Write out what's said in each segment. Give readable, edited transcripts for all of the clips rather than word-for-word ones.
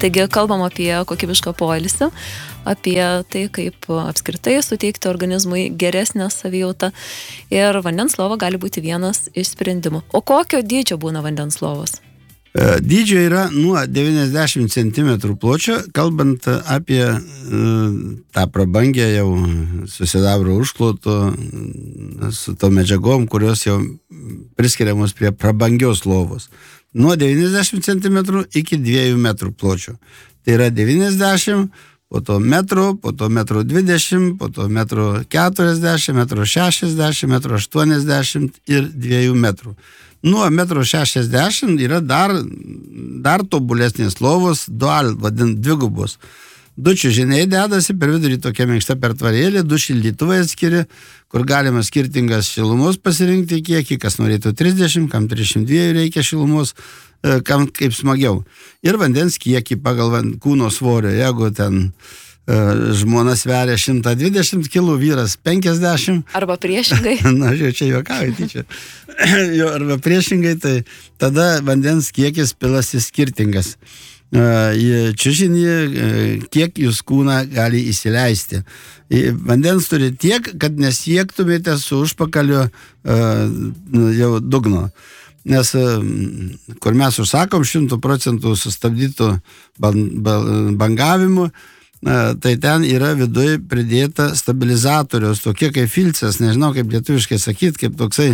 Taigi kalbam apie kokybišką poilsį, apie tai, kaip apskritai suteikti organizmui geresnę savijautą ir vandens lova gali būti vienas iš sprendimų. O kokio dydžio būna vandens lovos? Dydžio yra nuo 90 cm pločio, kalbant apie tą prabangę jau susidabro užkloto su to medžiagom, kurios jau priskiriamos prie prabangios lovos. Nuo 90 cm iki 2 metrų pločio. Tai yra 90, po to metro, po to 1,20 m, po to 1,40 m, 1,60 m, 1,80 m ir 2 metrų. Nuo 1,60 m yra dar tobulesnės lovos, dvigubos. 2 čiužiniai dedasi, per vidurį tokia minkšta pertvarėlė, 2 šildytuvai atskiri, kur galima skirtingas šilumos pasirinkti kiekį, kas norėtų 30, kam 32 reikia šilumos, kam kaip smagiau. Ir vandens kiekį pagal kūno svorio, jeigu ten žmona sveria 120 kg, vyras 50. Arba priešingai. Na, čia juokauju, tyčia. Arba priešingai, tai tada vandens kiekis pilasi skirtingas. Čiužinį, kiek jūs kūną gali įsileisti. Vandens turi tiek, kad nesiektumėte su užpakalio jau dugno. Nes kur mes užsakom 100% sustabdytų bangavimu, tai ten yra viduje pridėta stabilizatoriaus, tokie kaip filcas, nežinau kaip lietuviškai sakyti, kaip toksai,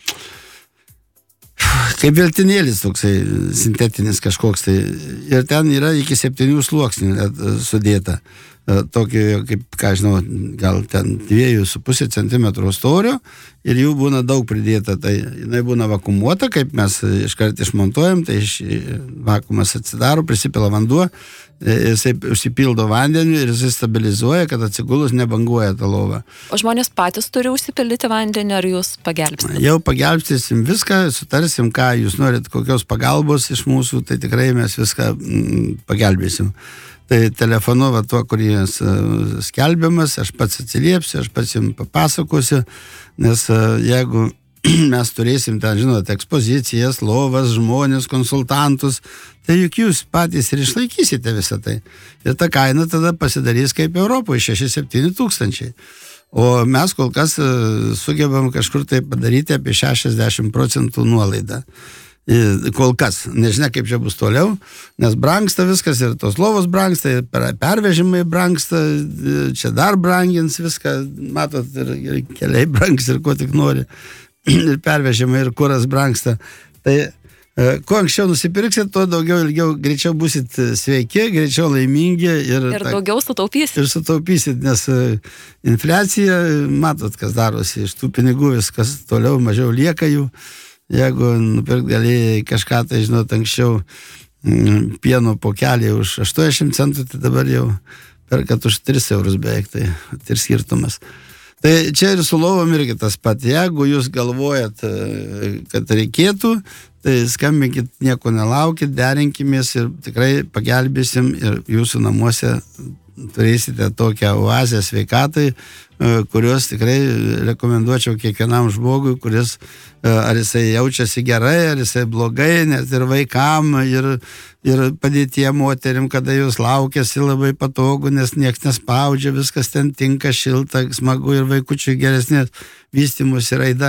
kaip veltinėlis toksai sintetinis kažkoks tai. Ir ten yra iki 7 sluoksnių sudėta. Tokio, kaip, ką žinau, gal ten 2,5 cm storio ir jų būna daug pridėta. Tai jinai būna vakumuota, kaip mes iškart išmontuojam, tai vakuumas atsidaro, prisipila vanduo, jisai užsipildo vandeniu ir jisai stabilizuoja, kad atsigulus nebanguoja tą lovą. O žmonės patys turi užsipildyti vandenį, ar jūs pagelbsite? Jau pagelbstysim viską, sutarsim, ką jūs norit, kokios pagalbos iš mūsų, tai tikrai mes viską pagelbėsim. Tai telefonu, tuo, kurį skelbiamas, aš pats atsiliepsiu, aš pats jums papasakosiu, nes jeigu mes turėsim ten, žinot, ekspozicijas, lovas, žmonės, konsultantus, tai juk jūs patys ir išlaikysite visą tai. Ir ta kaina tada pasidarys kaip Europoje, 6-7 tūkstančiai. O mes kol kas sugebam kažkur tai padaryti apie 60% nuolaidą. Kol kas. Nežinia, kaip čia bus toliau, nes brangsta viskas ir tos lovos brangsta, ir pervežimai brangsta, čia dar brangins viską, matot, ir keliai brangs ir ko tik nori, ir pervežimai, ir kuras brangsta. Tai kuo anksčiau nusipirksit, tuo daugiau, ilgiau, greičiau busit sveiki, greičiau laimingi. Ir daugiau sutaupysit. Ir sutaupysit, nes infliacija, matot, kas darosi, iš tų pinigų viskas toliau mažiau lieka jų. Jeigu nupirkt galėjai kažką, tai žinot, anksčiau pieno pokelį už 80 centų, tai dabar jau perkat už 3 eurus beveik, tai ir skirtumas. Tai čia ir su lovom irgi tas pat. Jeigu jūs galvojat, kad reikėtų, tai skambinkit, nieko nelaukit, derinkimės ir tikrai pagelbėsim ir jūsų namuose turėsite tokią oazę sveikatai, kurios tikrai rekomenduočiau kiekvienam žmogui, kuris ar jisai jaučiasi gerai, ar jisai blogai, net ir vaikam, ir padėtie moterim, kada jūs laukiasi labai patogu, nes nieks nespaudžia, viskas ten tinka, šilta, smagu ir vaikučiui geresnės vystymosi raida.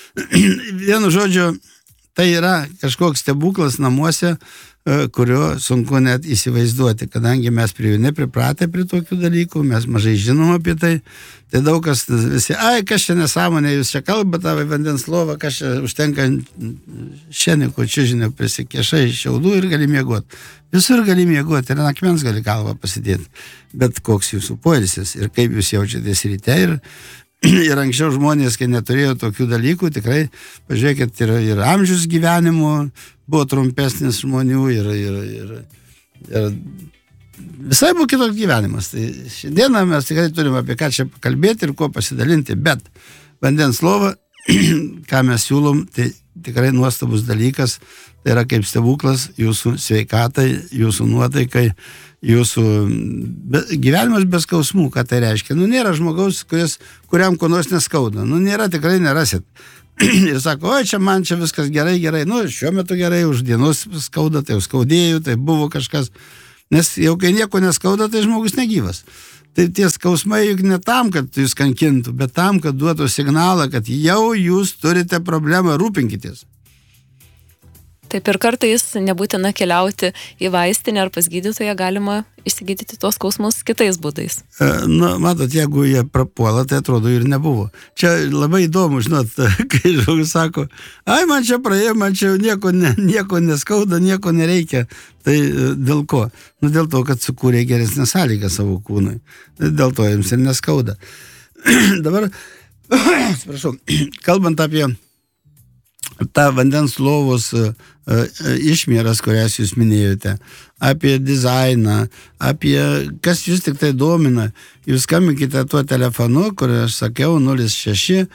Vienu žodžiu, tai yra kažkoks stebuklas namuose, kurio sunku net įsivaizduoti, kadangi mes prie jų nepripratę prie tokių dalykų, mes mažai žinom apie tai, tai daug kas visi, kas čia nesąmonė, jūs čia kalbate apie vandens lovą, kas čia užtenka šieniko čiužinio prisikešai šiaudų ir gali miegoti. Visur gali miegoti ir akmens gali galvą pasidėti, bet koks jūsų poilsis ir kaip jūs jaučiatės ryte ir anksčiau žmonės, kai neturėjo tokių dalykų, tikrai, pažiūrėkit, ir amžius gyvenimo buvo trumpesnis žmonių ir visai buvo kitoks gyvenimas. Tai šiandieną mes tikrai turim apie ką čia kalbėti ir kuo pasidalinti, bet vandens lova, ką mes siūlom, tai tikrai nuostabus dalykas, tai yra kaip stebuklas jūsų sveikatai, jūsų nuotaikai, jūsų gyvenimas be skausmų, ką tai reiškia. Nėra žmogaus, kuriam ko nors neskauda. Nėra, tikrai nerasit. Ir sako, čia man čia viskas gerai. Šiuo metu gerai, už dienos skauda, tai jau skaudėjų, tai buvo kažkas. Nes jau kai nieko neskauda, tai žmogus negyvas. Tai tie skausmai juk ne tam, kad jūs kankintų, bet tam, kad duotų signalą, kad jau jūs turite problemą, rūpinkitės. Taip ir kartais nebūtina keliauti į vaistinę ar pas gydytoją, galima išsigydyti tos skausmus kitais būdais. Matot, jeigu jie prapuola, tai atrodo ir nebuvo. Čia labai įdomu, žinot, kai žmogus sako, man čia praėjo, man čia nieko neskauda, nieko nereikia. Tai dėl ko? Dėl to, kad sukūrė geresnę sąlygą savo kūnui. Dėl to jums ir neskauda. Dabar, atsiprašau, kalbant apie tą vandens lovos išmėras, kurias jūs minėjote, apie dizainą, apie kas jūs tik tai domina, jūs skambinkite tuo telefonu, kur aš sakiau 06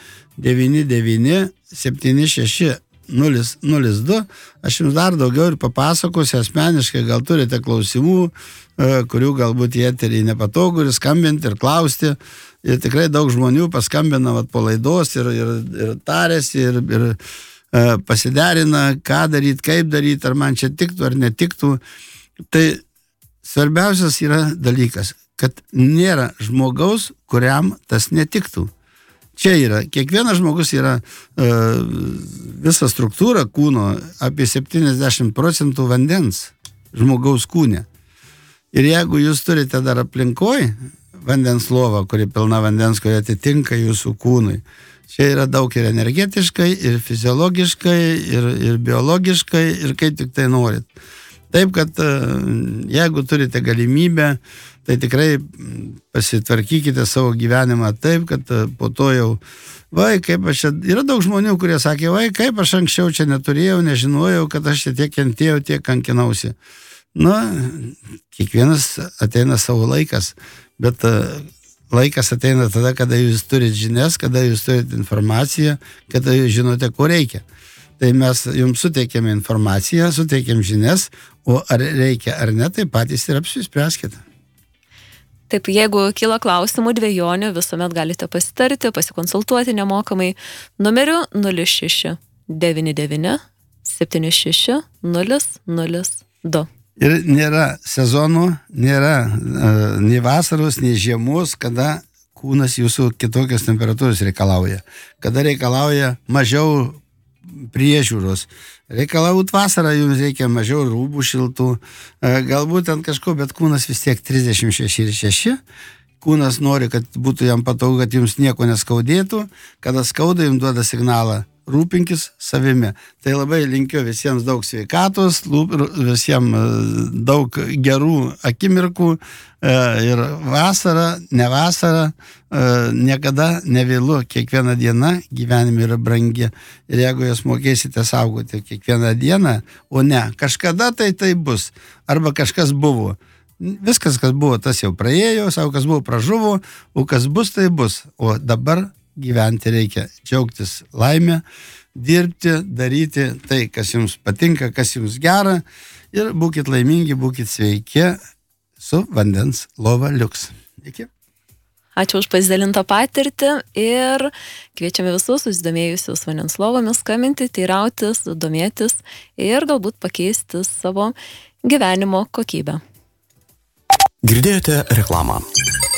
99 76 002. Aš jums dar daugiau ir papasakosiu asmeniškai, gal turite klausimų, kurių galbūt į eterį nepatogu, ir skambinti, ir klausti. Ir tikrai daug žmonių paskambina po laidos ir tarėsi, ir pasiderina, ką daryti, kaip daryti, ar man čia tiktų, ar netiktų. Tai svarbiausias yra dalykas, kad nėra žmogaus, kuriam tas netiktų. Čia yra, kiekvienas žmogus yra visa struktūra kūno apie 70% vandens žmogaus kūne. Ir jeigu jūs turite dar aplinkoj vandens lovą, kuri pilna vandens, kuri atitinka jūsų kūnui, čia yra daug ir energetiškai, ir fiziologiškai, ir biologiškai, ir kaip tik tai norit. Taip, kad jeigu turite galimybę, tai tikrai pasitvarkykite savo gyvenimą taip, kad po to jau, kaip aš čia, yra daug žmonių, kurie sakė, kaip aš anksčiau čia neturėjau, nežinojau, kad aš čia tiek kentėjau, tiek kankinausi. Kiekvienas ateina savo laikas, bet laikas ateina tada, kada jūs turite žinias, kada jūs turite informaciją, kada jūs žinote, ko reikia. Tai mes jums suteikėme informaciją, suteikėm žinias, o ar reikia ar ne, tai patys ir apsispręskite. Taip, jeigu kyla klausimų, dvejonių, visuomet galite pasitarti, pasikonsultuoti nemokamai numeriu 06 99 76 002. Ir nėra sezonų, nėra nei vasaros, nei žiemos, kada kūnas jūsų kitokios temperatūros reikalauja. Kada reikalauja mažiau priežiūros. Reikalaut vasarą jums reikia mažiau rūbų šiltų, galbūt ant kažko, bet kūnas vis tiek 36,6. Kūnas nori, kad būtų jam patogu, kad jums nieko neskaudėtų. Kada skauda, jums duoda signalą. Rūpinkis savimi. Tai labai linkiu visiems daug sveikatos, visiems daug gerų akimirkų ir vasara, ne vasara, niekada nevėlu, kiekviena diena gyvenime yra brangi. Ir jeigu jūs mokėsite saugoti kiekvieną dieną, o ne, kažkada tai bus, arba kažkas buvo. Viskas, kas buvo, tas jau praėjo, savo kas buvo, pražuvo, o kas bus, tai bus. O dabar gyventi reikia, džiaugtis laimę, dirbti, daryti tai, kas jums patinka, kas jums gera, ir būkit laimingi, būkit sveiki su vandens lova liuks. Iki. Ačiū už pasidalintą patirtį ir kviečiame visus susidomėjusius vandens lovomis skambinti, teirautis, domėtis ir galbūt pakeisti savo gyvenimo kokybę. Girdėjote reklamą.